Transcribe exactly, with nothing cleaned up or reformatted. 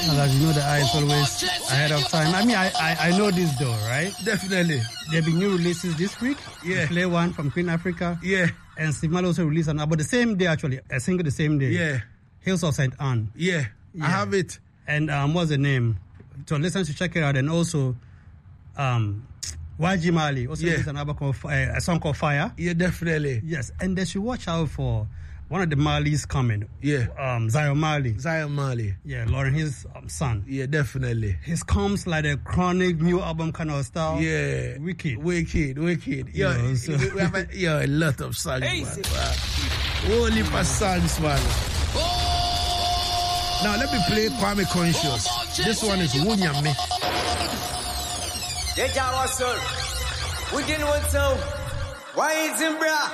As you know, the eye is always ahead of time. I mean, I, I, I know this though, right? Definitely. There'll be new releases this week. Yeah. Play one from Queen Africa. Yeah. And Steve Marley also released an album the same day, actually. A single the same day. Yeah. Hills of Saint Anne. Yeah. yeah. I have it. And um, what's the name? So listen to check it out. And also, um, Y G Mali also yeah. released an album called, uh, a song called Fire. Yeah, definitely. Yes. And they should watch out for one of the Marleys coming. Yeah. Um, Zion Marley. Zion Marley. Yeah, Lauren, his um, son. Yeah, definitely. His comes like a chronic new album kind of style. Yeah. Wicked. Wicked, wicked. Yeah, Yo, so. we have a, yo, a lot of songs, man. Holy for songs, man. Oh! Now, let me play Kwame Conscious. Oh, this one is Wunyame. Yeah, what's up? We didn't want to. Why is it, bruh?